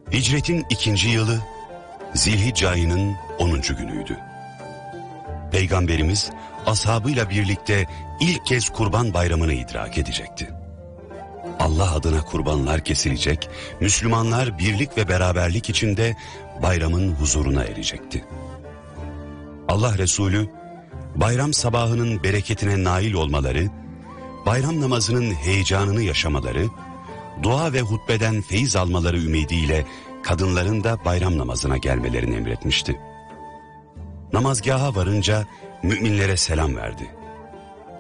Hicretin 2. yılı Zilhicce ayının 10. günüydü. Peygamberimiz ashabıyla birlikte ilk kez Kurban Bayramı'nı idrak edecekti. Allah adına kurbanlar kesilecek, Müslümanlar birlik ve beraberlik içinde bayramın huzuruna erecekti. Allah Resulü bayram sabahının bereketine nail olmaları, bayram namazının heyecanını yaşamaları, dua ve hutbeden feyiz almaları ümidiyle kadınların da bayram namazına gelmelerini emretmişti. Namazgaha varınca müminlere selam verdi.